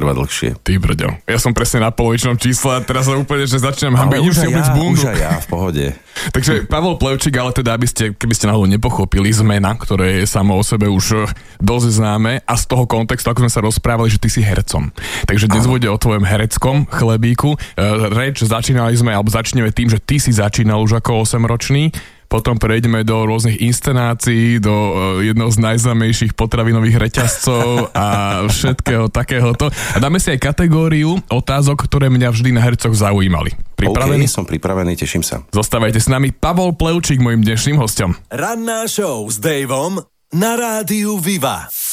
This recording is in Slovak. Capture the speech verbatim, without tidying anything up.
trvá dlhšie. Ty brďo, ja som presne na polovičnom čísle a teraz sa úplne, že začnem hambiť, už si ja, bundu. už aj ja, v pohode. Takže Pavol Plevčík, ale teda, aby ste, keby ste náhodou nepochopili, Zmena, ktoré je samo o sebe už dosť známe a z toho kontextu, ako sme sa rozprávali, že ty si hercom. Takže dnes bude o tvojom hereckom chlebíku. Reč začínali sme, alebo začneme tým, že ty si začínal už ako osemročný. Potom prejdeme do rôznych inscenácií, do jedného z najznámejších potravinových reťazcov a všetkého takéhoto. A dáme si aj kategóriu otázok, ktoré mňa vždy na hercoch zaujímali. Pripravený? OK, som pripravený, teším sa. Zostávajte s nami. Pavol Plevčík, mojím dnešným hosťom. Ranná show s Davom na rádiu Viva.